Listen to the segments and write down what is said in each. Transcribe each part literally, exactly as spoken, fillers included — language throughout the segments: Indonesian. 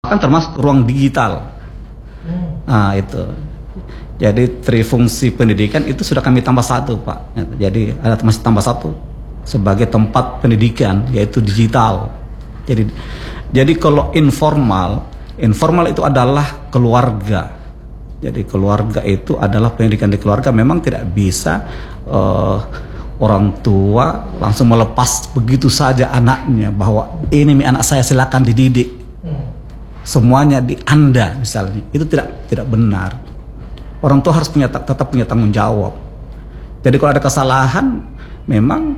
kan termasuk ruang digital. Nah itu. Jadi trifungsi pendidikan itu sudah kami tambah satu, Pak. Jadi ada masih tambah satu sebagai tempat pendidikan, yaitu digital. Jadi jadi kalau informal, informal itu adalah keluarga. Jadi keluarga itu adalah pendidikan di keluarga. Memang tidak bisa uh, orang tua langsung melepas begitu saja anaknya bahwa ini anak saya silakan dididik. Semuanya di Anda misalnya. Itu tidak tidak benar. Orang tua harus punya tetap punya tanggung jawab. Jadi kalau ada kesalahan, memang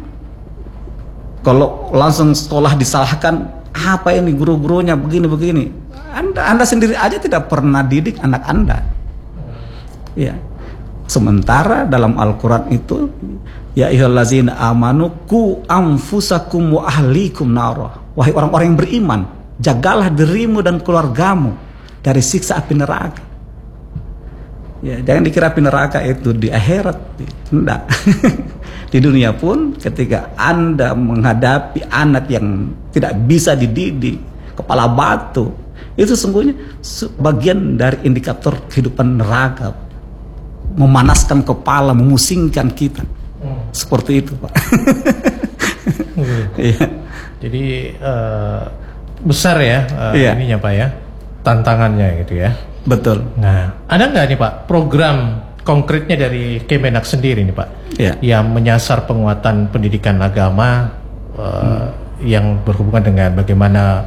kalau langsung sekolah disalahkan, apa ini guru-gurunya begini-begini. Anda Anda sendiri aja tidak pernah didik anak Anda. Ya. Sementara dalam Al-Qur'an itu, ya ayyuhallazina amanu qu anfusakum wa ahlikum nara. Wahai orang-orang yang beriman, jagalah dirimu dan keluargamu dari siksa api neraka. Ya, jangan dikira api neraka itu di akhirat, tidak. Di dunia pun ketika Anda menghadapi anak yang tidak bisa dididik, kepala batu, itu sesungguhnya bagian dari indikator kehidupan neraka. Memanaskan kepala, memusingkan kita. Hmm. Seperti itu, Pak. Hmm. Ya. Jadi uh, besar ya uh, ya. ininya Pak ya, tantangannya gitu ya. Betul. Nah, ada nggak nih Pak program konkretnya dari Kemenak sendiri nih Pak, ya, yang menyasar penguatan pendidikan agama uh, hmm. yang berhubungan dengan bagaimana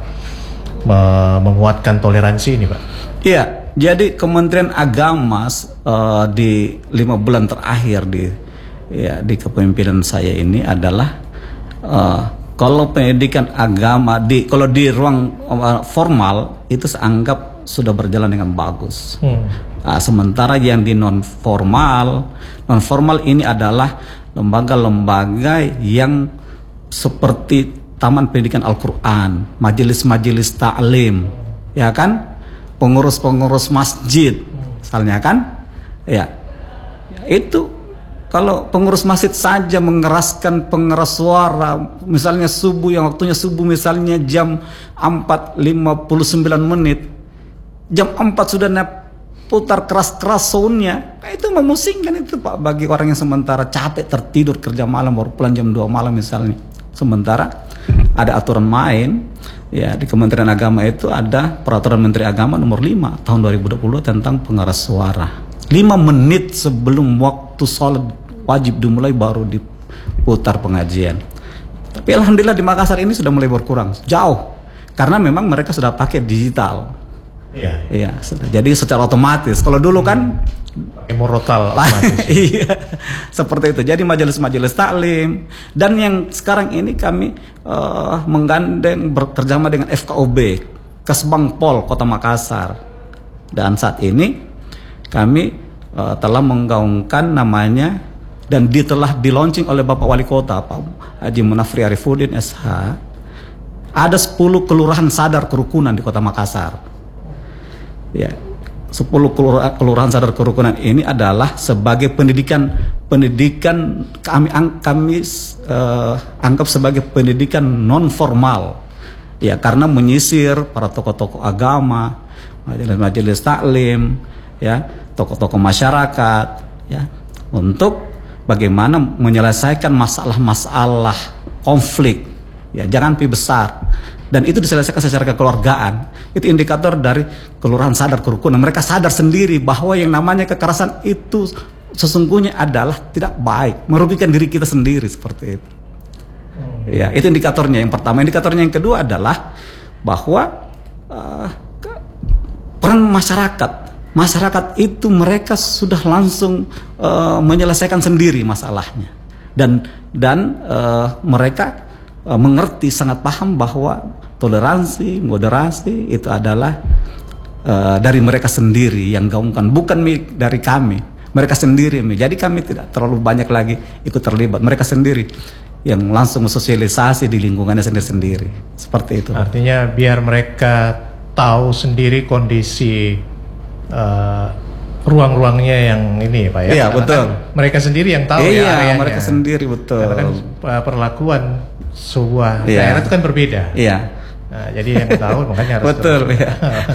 uh, menguatkan toleransi ini Pak? Iya, jadi Kementerian Agama uh, di lima bulan terakhir di ya di kepemimpinan saya ini adalah uh, kalau pendidikan agama di kalau di ruang uh, formal itu saya anggap sudah berjalan dengan bagus. Hmm. Nah, sementara yang di non formal, non formal ini adalah lembaga-lembaga yang seperti Taman Pendidikan Al-Quran, majelis-majelis taklim, ya kan, pengurus-pengurus masjid, misalnya kan, ya, itu kalau pengurus masjid saja mengeraskan pengeras suara, misalnya subuh yang waktunya subuh misalnya jam empat lima puluh sembilan menit. Jam empat sudah putar keras-keras soundnya, itu memusingkan itu Pak bagi orang yang sementara capek tertidur kerja malam baru pulang jam dua malam misalnya. Sementara ada aturan main ya di Kementerian Agama itu ada peraturan Menteri Agama nomor lima tahun dua ribu dua puluh tentang pengeras suara. lima menit sebelum waktu sholat wajib dimulai baru diputar pengajian. Tapi alhamdulillah di Makassar ini sudah mulai berkurang jauh karena memang mereka sudah pakai digital. Iya, iya. Jadi secara otomatis. Kalau dulu kan murotal otomatis. Iya, seperti itu. Jadi majelis-majelis taklim dan yang sekarang ini kami uh, menggandeng bekerjasama dengan F K O B, Kesbangpol Kota Makassar. Dan saat ini kami uh, telah menggaungkan namanya dan di telah di launching oleh Bapak Wali Kota Pak Haji Munafri Arifuddin S H. Ada sepuluh kelurahan sadar kerukunan di Kota Makassar. Ya, sepuluh kelurahan sadar kerukunan ini adalah sebagai pendidikan pendidikan kami kami uh, anggap sebagai pendidikan non formal. Ya, karena menyisir para tokoh-tokoh agama, majelis-majelis taklim, ya, tokoh-tokoh masyarakat, ya, untuk bagaimana menyelesaikan masalah-masalah konflik. Ya, jangan pi besar. Dan itu diselesaikan secara kekeluargaan. Itu indikator dari kelurahan sadar kerukunan. Mereka sadar sendiri bahwa yang namanya kekerasan itu sesungguhnya adalah tidak baik, merugikan diri kita sendiri seperti itu. Hmm. Ya, itu indikatornya yang pertama. Indikatornya yang kedua adalah bahwa uh, peran masyarakat. Masyarakat itu mereka sudah langsung uh, menyelesaikan sendiri masalahnya. Dan dan uh, mereka mengerti, sangat paham bahwa toleransi, moderasi itu adalah uh, dari mereka sendiri yang gaungkan, bukan dari kami. Mereka sendiri, jadi kami tidak terlalu banyak lagi ikut terlibat. Mereka sendiri yang langsung sosialisasi di lingkungannya sendiri-sendiri. Seperti itu. Artinya biar mereka tahu sendiri kondisi uh, ruang-ruangnya yang ini Pak ya. Iya, betul. Kan mereka sendiri yang tahu iya, ya areanya. Mereka sendiri, betul. Karena kan uh, perlakuan sebuah iya. daerah itu kan berbeda. Iya. Nah, jadi yang tahu makanya harus betul ya.